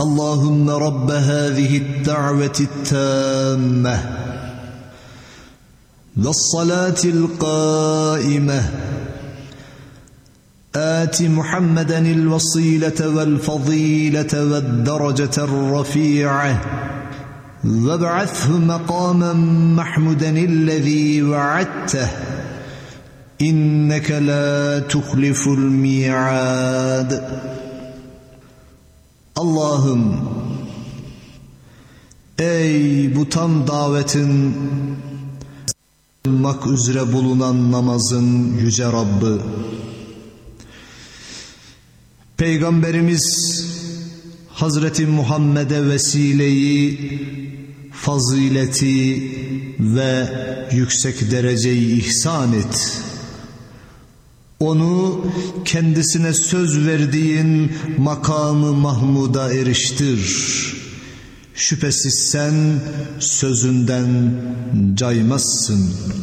اللهم رب هذه الدعوة التامة والصلاة القائمة آت محمدا الوصيلة والفضيلة والدرجة الرفيعة وابعثه مقاما محمودا الذي وعدته إنك لا تخلف الميعاد. Allah'ım, ey bu tam davetin kılmak üzere bulunan namazın yüce Rabbı, Peygamberimiz Hazreti Muhammed'e vesileyi, fazileti ve yüksek dereceyi ihsan et. Onu kendisine söz verdiğin makamı Mahmud'a eriştir. Şüphesiz sen sözünden caymazsın.